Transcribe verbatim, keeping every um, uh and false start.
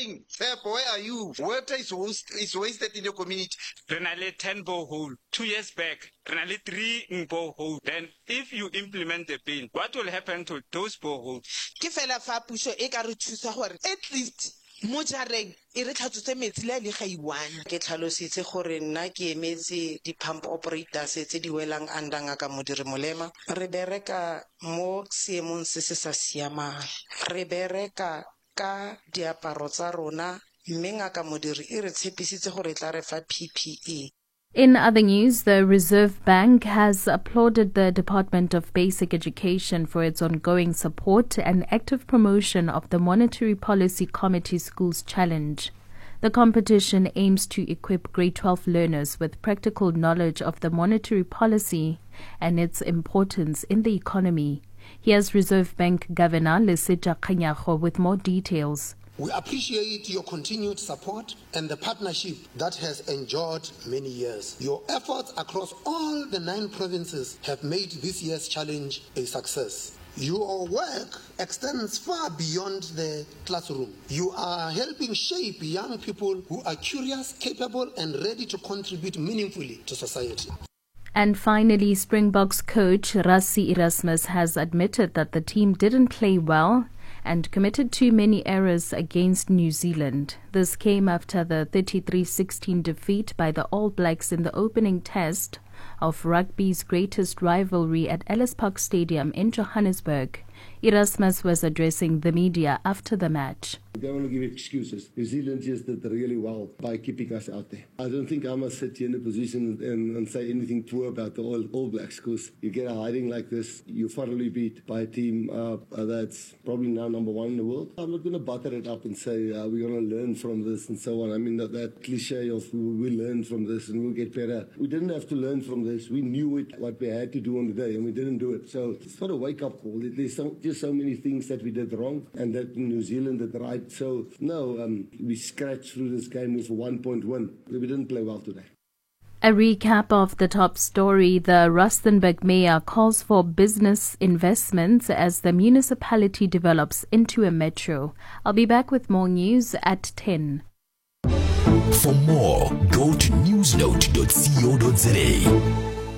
saying, Tshepo, where are you? Water is, waste, is wasted in your community. Renale ten borehole. Two years back, Renale three borehole. Then if you implement the bill, what will happen to those boreholes? Ke fela fa puso e ka re thusa gore at least mo jareng e re tlhatsotse metsi le a le gaiwane. Ke tlhalositse gore nna ke emetse di-pump operators tse di welang under Ngaka Modiri Molema. Re bereka mo seemong se se sa siamang. Re bereka ka diaparo tsa rona mme Ngaka Modiri e re tshepisitse gore e tla re fa P P E. In other news, the Reserve Bank has applauded the Department of Basic Education for its ongoing support and active promotion of the Monetary Policy Committee Schools Challenge. The competition aims to equip grade twelve learners with practical knowledge of the monetary policy and its importance in the economy. Here's Reserve Bank Governor Lesetja Kganyago with more details. We appreciate your continued support and the partnership that has endured many years. Your efforts across all the nine provinces have made this year's challenge a success. Your work extends far beyond the classroom. You are helping shape young people who are curious, capable, and ready to contribute meaningfully to society. And finally, Springboks coach Rassie Erasmus has admitted that the team didn't play well and committed too many errors against New Zealand. This came after the thirty-three sixteen defeat by the All Blacks in the opening test of rugby's greatest rivalry at Ellis Park Stadium in Johannesburg. Erasmus was addressing the media after the match. I don't want to give excuses. New Zealand just did really well by keeping us out there. I don't think I must sit here in a position and, and say anything poor about the All, All Blacks, because you get a hiding like this, you're thoroughly beat by a team uh, that's probably now number one in the world. I'm not going to butter it up and say uh, we're going to learn from this and so on. I mean, that, that cliche of we learn from this and we'll get better. We didn't have to learn from this. We knew it, what we had to do on the day, and we didn't do it. So it's not a wake-up call. There's so, just so many things that we did wrong and that New Zealand did right. So, no, um, we scratched through this game with a one-point win. We didn't play well today. A recap of the top story. The Rustenburg mayor calls for business investments as the municipality develops into a metro. I'll be back with more news at ten. For more, go to newsnote dot co dot za.